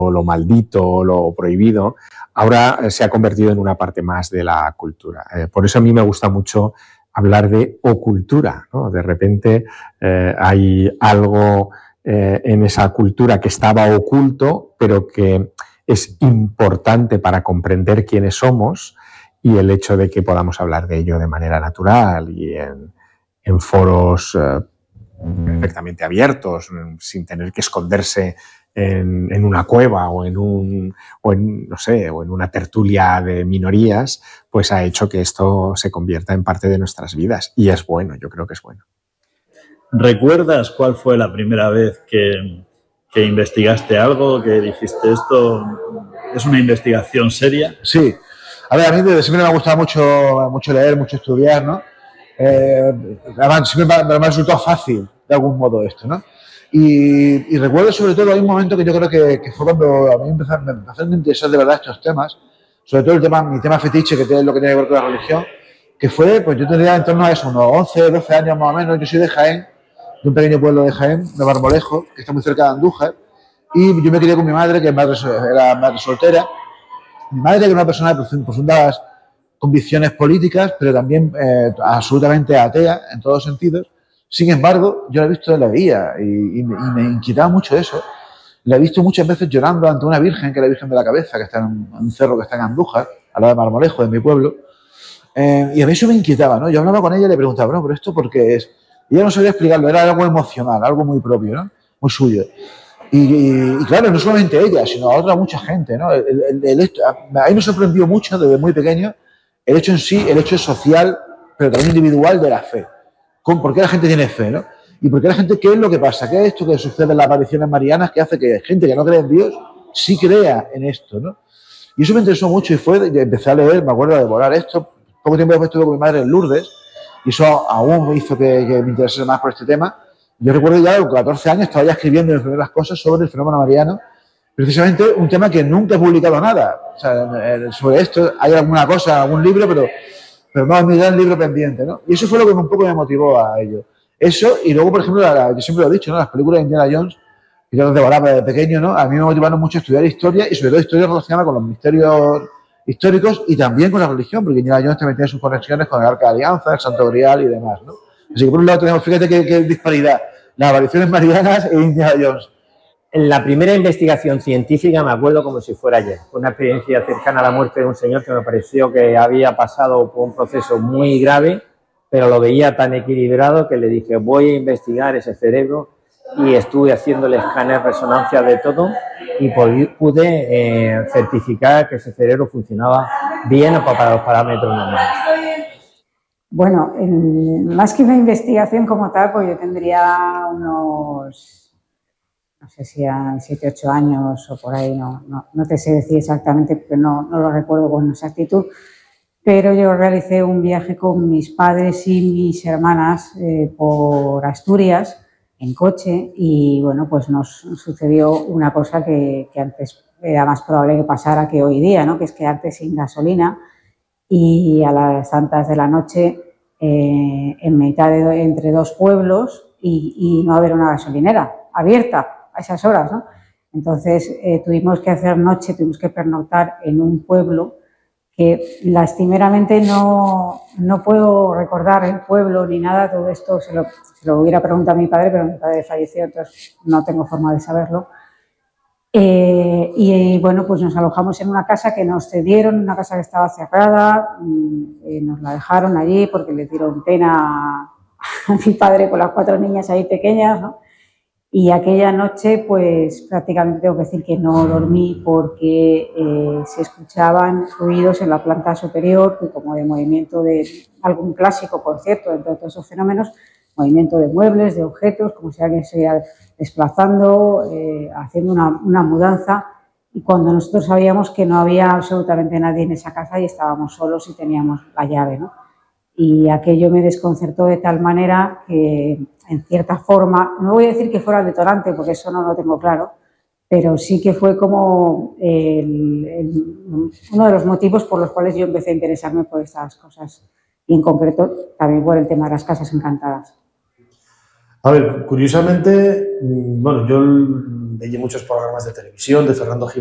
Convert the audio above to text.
lo maldito, lo prohibido, ahora se ha convertido en una parte más de la cultura. Por eso a mí me gusta mucho hablar de ocultura, ¿no? De repente hay algo en esa cultura que estaba oculto, pero que es importante para comprender quiénes somos, y el hecho de que podamos hablar de ello de manera natural y en foros perfectamente abiertos, sin tener que esconderse en una cueva o en una tertulia de minorías, pues ha hecho que esto se convierta en parte de nuestras vidas. Y es bueno, yo creo que es bueno. ¿Recuerdas cuál fue la primera vez que investigaste algo, que dijiste esto es una investigación seria? Sí. A ver, a mí desde siempre me ha gustado mucho leer, mucho estudiar, ¿no? Además, siempre me ha resultado fácil, de algún modo, esto, ¿no? Y recuerdo sobre todo, hay un momento que yo creo que fue cuando a mí me empezaron a interesar de verdad estos temas, sobre todo mi tema fetiche, que es lo que tiene que ver con la religión, que fue, pues yo tendría en torno a eso, unos 11, 12 años más o menos. Yo soy de Jaén, de un pequeño pueblo de Jaén, de Marmolejo, que está muy cerca de Andújar, y yo me crié con mi madre, que era madre soltera. Mi madre era una persona de profundas convicciones políticas, pero también absolutamente atea en todos sentidos. Sin embargo, yo la he visto, la veía y me inquietaba mucho eso. La he visto muchas veces llorando ante una virgen, que es la Virgen de la Cabeza, que está en un cerro que está en Andújar, al lado de Marmolejo, de mi pueblo. Y a mí eso me inquietaba, ¿no? Yo hablaba con ella y le preguntaba, bueno, ¿pero esto por qué es? Y ella no sabía explicarlo, era algo emocional, algo muy propio, ¿no? Muy suyo. Y claro, no solamente ella, sino a otra mucha gente, ¿no? A mí me sorprendió mucho desde muy pequeño el hecho en sí, el hecho social, pero también individual de la fe. ¿Por qué la gente tiene fe, no? Y por qué la gente, ¿qué es lo que pasa? ¿Qué es esto que sucede en las apariciones marianas que hace que gente que no cree en Dios sí crea en esto, ¿no? Y eso me interesó mucho y empecé a leer, me acuerdo, a devorar esto. Poco tiempo después estuve con mi madre en Lourdes y eso aún me hizo que me interesase más por este tema. Yo recuerdo ya, a los 14 años, estaba ya escribiendo mis primeras cosas sobre el fenómeno mariano, precisamente un tema que nunca he publicado nada. O sea, sobre esto hay alguna cosa, algún libro, pero no es mi gran libro pendiente, ¿no? Y eso fue lo que un poco me motivó a ello. Eso, y luego, por ejemplo, yo siempre lo he dicho, ¿no? Las películas de Indiana Jones, que yo las devoraba desde pequeño, ¿no? A mí me motivaron mucho a estudiar historia y sobre todo historia relacionada con los misterios históricos y también con la religión, porque Indiana Jones también tiene sus conexiones con el Arca de Alianza, el Santo Grial y demás, ¿no? Así que por un lado tenemos, fíjate qué disparidad, las apariciones marianas e Indiana Jones. En la primera investigación científica me acuerdo como si fuera ayer. Fue una experiencia cercana a la muerte de un señor que me pareció que había pasado por un proceso muy grave, pero lo veía tan equilibrado que le dije, voy a investigar ese cerebro, y estuve haciéndole escáner, resonancia de todo, y pude certificar que ese cerebro funcionaba bien para los parámetros normales. Bueno, más que una investigación como tal, pues yo tendría unos, no sé si eran 7, 8 años o por ahí, no te sé decir exactamente porque no lo recuerdo con exactitud, pero yo realicé un viaje con mis padres y mis hermanas por Asturias en coche y bueno, pues nos sucedió una cosa que antes era más probable que pasara que hoy día, ¿no? Que es quedarte sin gasolina y a las tantas de la noche en mitad entre dos pueblos y no haber una gasolinera abierta a esas horas, ¿no? Entonces tuvimos que hacer noche, tuvimos que pernoctar en un pueblo que lastimeramente no puedo recordar el pueblo ni nada. Todo esto se lo hubiera preguntado a mi padre, pero mi padre falleció, entonces no tengo forma de saberlo. Y bueno, pues nos alojamos en una casa que nos cedieron, una casa que estaba cerrada, nos la dejaron allí porque le dieron pena a mi padre con las 4 niñas ahí pequeñas, ¿no? Y aquella noche, pues prácticamente tengo que decir que no dormí porque se escuchaban ruidos en la planta superior, como de movimiento de algún clásico, por cierto, entre todos esos fenómenos, movimiento de muebles, de objetos, como si alguien se iba desplazando, haciendo una mudanza. Y cuando nosotros sabíamos que no había absolutamente nadie en esa casa y estábamos solos y teníamos la llave, ¿no? Y aquello me desconcertó de tal manera que, en cierta forma, no voy a decir que fuera el detonante, porque eso no lo tengo claro, pero sí que fue como uno de los motivos por los cuales yo empecé a interesarme por estas cosas, y en concreto también por el tema de las casas encantadas. A ver, curiosamente, bueno, yo veía muchos programas de televisión de Fernando Jiménez.